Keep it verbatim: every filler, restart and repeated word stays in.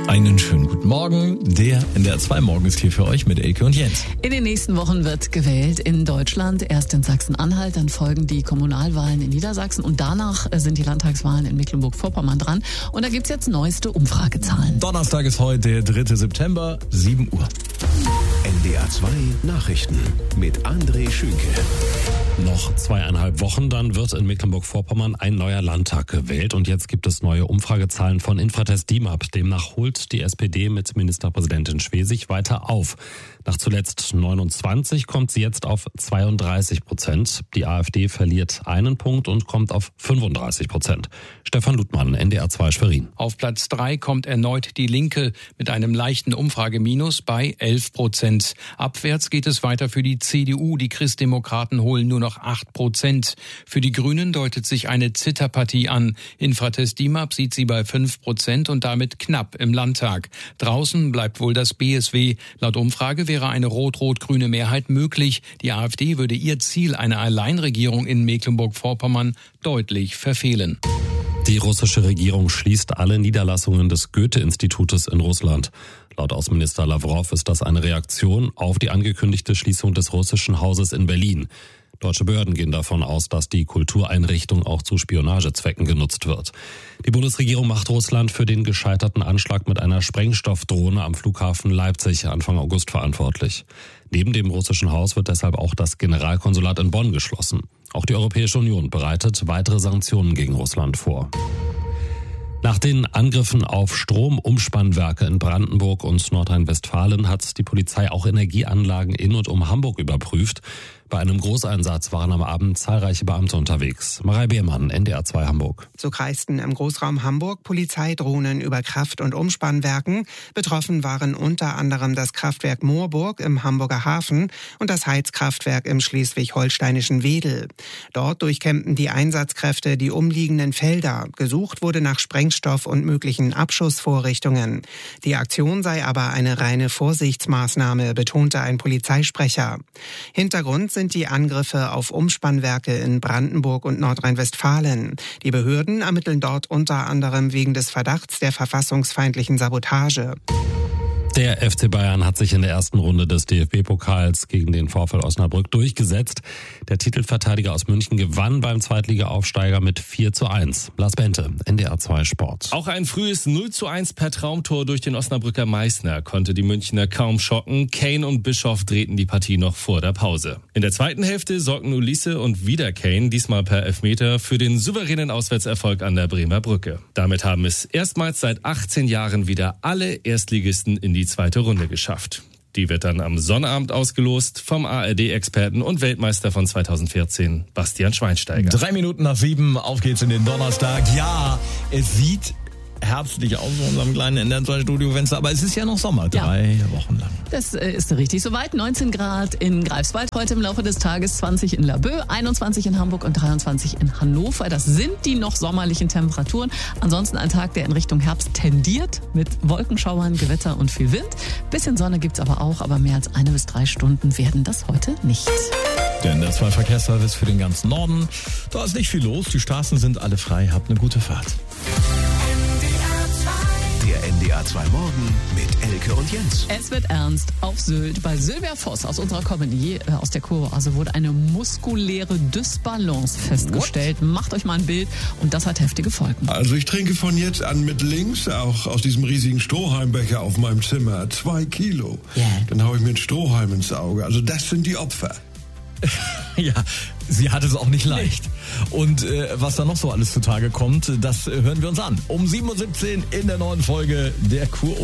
Einen schönen guten Morgen. Der N D R zwei Morgen ist hier für euch mit Elke und Jens. In den nächsten Wochen wird gewählt in Deutschland. Erst in Sachsen-Anhalt, dann folgen die Kommunalwahlen in Niedersachsen und danach sind die Landtagswahlen in Mecklenburg-Vorpommern dran. Und da gibt's jetzt neueste Umfragezahlen. Donnerstag ist heute der dritte September, sieben Uhr. N D R zwei Nachrichten mit André Schünke. Noch zweieinhalb Wochen, dann wird in Mecklenburg-Vorpommern ein neuer Landtag gewählt. Und jetzt gibt es neue Umfragezahlen von Infratest DIMAP. Demnach holt die S P D mit Ministerpräsidentin Schwesig weiter auf. Nach zuletzt neunundzwanzig kommt sie jetzt auf zweiunddreißig Prozent. Die AfD verliert einen Punkt und kommt auf fünfunddreißig Prozent. Stefan Ludmann, N D R zwei Schwerin. Auf Platz drei kommt erneut die Linke mit einem leichten Umfrageminus bei elf Prozent. Abwärts geht es weiter für die C D U. Die Christdemokraten holen nur noch acht Prozent. Für die Grünen deutet sich eine Zitterpartie an. Infratest DIMAP sieht sie bei fünf Prozent und damit knapp im Landtag. Draußen bleibt wohl das B S W. Laut Umfrage wäre eine rot-rot-grüne Mehrheit möglich. Die AfD würde ihr Ziel, eine Alleinregierung in Mecklenburg-Vorpommern, deutlich verfehlen. Die russische Regierung schließt alle Niederlassungen des Goethe-Institutes in Russland. Laut Außenminister Lawrow ist das eine Reaktion auf die angekündigte Schließung des russischen Hauses in Berlin. Deutsche Behörden gehen davon aus, dass die Kultureinrichtung auch zu Spionagezwecken genutzt wird. Die Bundesregierung macht Russland für den gescheiterten Anschlag mit einer Sprengstoffdrohne am Flughafen Leipzig Anfang August verantwortlich. Neben dem russischen Haus wird deshalb auch das Generalkonsulat in Bonn geschlossen. Auch die Europäische Union bereitet weitere Sanktionen gegen Russland vor. Nach den Angriffen auf Stromumspannwerke in Brandenburg und Nordrhein-Westfalen hat die Polizei auch Energieanlagen in und um Hamburg überprüft. Bei einem Großeinsatz waren am Abend zahlreiche Beamte unterwegs. Marei Beermann, N D R zwei Hamburg. So kreisten im Großraum Hamburg Polizeidrohnen über Kraft- und Umspannwerken. Betroffen waren unter anderem das Kraftwerk Moorburg im Hamburger Hafen und das Heizkraftwerk im schleswig-holsteinischen Wedel. Dort durchkämmten die Einsatzkräfte die umliegenden Felder. Gesucht wurde nach Sprengstoff und möglichen Abschussvorrichtungen. Die Aktion sei aber eine reine Vorsichtsmaßnahme, betonte ein Polizeisprecher. Hintergrund sind sind die Angriffe auf Umspannwerke in Brandenburg und Nordrhein-Westfalen. Die Behörden ermitteln dort unter anderem wegen des Verdachts der verfassungsfeindlichen Sabotage. Der F C Bayern hat sich in der ersten Runde des D F B-Pokals gegen den VfL Osnabrück durchgesetzt. Der Titelverteidiger aus München gewann beim Zweitliga-Aufsteiger mit vier zu eins. Lars Bente, N D R zwei Sport. Auch ein frühes null zu eins per Traumtor durch den Osnabrücker Meißner konnte die Münchner kaum schocken. Kane und Bischoff drehten die Partie noch vor der Pause. In der zweiten Hälfte sorgten Ulisse und wieder Kane, diesmal per Elfmeter, für den souveränen Auswärtserfolg an der Bremer Brücke. Damit haben es erstmals seit achtzehn Jahren wieder alle Erstligisten in die die zweite Runde geschafft. Die wird dann am Sonnabend ausgelost vom A R D-Experten und Weltmeister von zweitausendvierzehn, Bastian Schweinsteiger. Drei Minuten nach sieben, auf geht's in den Donnerstag. Ja, es sieht herbstlich aus in unserem kleinen N D R zwei Studiofenster, aber es ist ja noch Sommer, drei ja. Wochen lang. Das ist richtig soweit. neunzehn Grad in Greifswald heute im Laufe des Tages, zwanzig in Laboe, einundzwanzig in Hamburg und dreiundzwanzig in Hannover. Das sind die noch sommerlichen Temperaturen. Ansonsten ein Tag, der in Richtung Herbst tendiert mit Wolkenschauern, Gewitter und viel Wind. Bisschen Sonne gibt's aber auch, aber mehr als eine bis drei Stunden werden das heute nicht. Der N D R zwei Verkehrsservice für den ganzen Norden. Da ist nicht viel los, die Straßen sind alle frei. Habt eine gute Fahrt. Der N D R zwei Morgen mit Elke und Jens. Es wird ernst auf Sylt. Bei Sylvia Voss aus unserer Comedy, äh, aus der Kurve, wurde eine muskuläre Dysbalance festgestellt. What? Macht euch mal ein Bild und das hat heftige Folgen. Also ich trinke von jetzt an mit links, auch aus diesem riesigen Strohhalmbecher auf meinem Zimmer, zwei Kilo. Yeah. Dann haue ich mir ein Strohhalm ins Auge. Also das sind die Opfer. Ja, sie hat es auch nicht leicht. Und äh, was da noch so alles zutage kommt, das äh, hören wir uns an. Um sieben Uhr siebzehn in der neuen Folge der Kur.